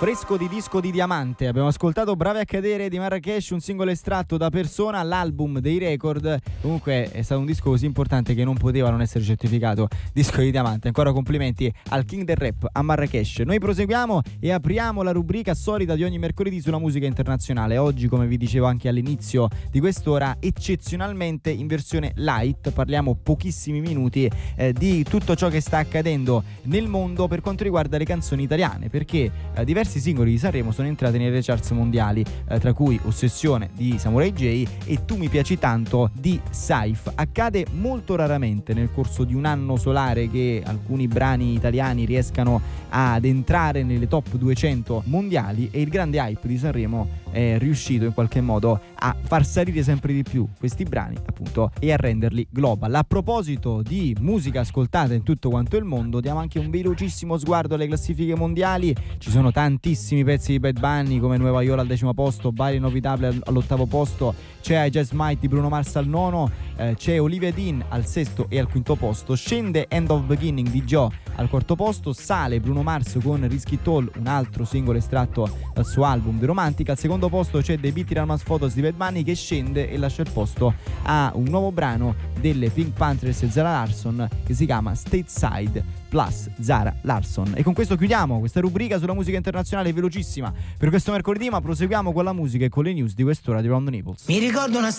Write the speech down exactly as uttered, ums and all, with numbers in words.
Fresco di disco di diamante, abbiamo ascoltato Brave a cadere di Marrakesh, un singolo estratto da Persona, l'album dei record. Comunque è stato un disco così importante che non poteva non essere certificato disco di diamante. Ancora complimenti al King del Rap, a Marrakesh. Noi proseguiamo e apriamo la rubrica solita di ogni mercoledì sulla musica internazionale. Oggi, come vi dicevo anche all'inizio di quest'ora, eccezionalmente in versione light, parliamo pochissimi minuti eh, di tutto ciò che sta accadendo nel mondo per quanto riguarda le canzoni italiane, perché eh, diversi singoli di Sanremo sono entrati nelle charts mondiali, eh, tra cui Ossessione di Samurai J e Tu mi piaci tanto di Saif. Accade molto raramente nel corso di un anno solare che alcuni brani italiani riescano ad entrare nelle top duecento mondiali, e il grande hype di Sanremo è riuscito in qualche modo a far salire sempre di più questi brani, appunto, e a renderli global. A proposito di musica ascoltata in tutto quanto il mondo, diamo anche un velocissimo sguardo alle classifiche mondiali. Ci sono tantissimi pezzi di Bad Bunny, come Nueva York al decimo posto, Bari Novitable all'ottavo posto, c'è I Just Might di Bruno Mars al nono, eh, c'è Olivia Dean al sesto e al quinto posto, scende End of Beginning di Joe al quarto posto, sale Bruno Mars con Risky Tall, un altro singolo estratto dal suo album The Romantic. Al secondo posto c'è The Beat Ralmas Photos di Bad Bunny, che scende e lascia il posto a un nuovo brano delle Pink Panthers e Zara Larsson che si chiama Stateside plus Zara Larsson. E con questo chiudiamo questa rubrica sulla musica internazionale velocissima per questo mercoledì, ma proseguiamo con la musica e con le news di quest'ora di Round the Naples. Mi ricordo una